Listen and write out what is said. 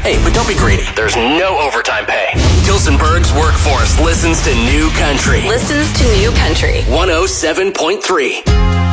Hey, but don't be greedy. There's no overtime pay. Gilsenberg's workforce listens to New Country. Listens to New Country. 107.3.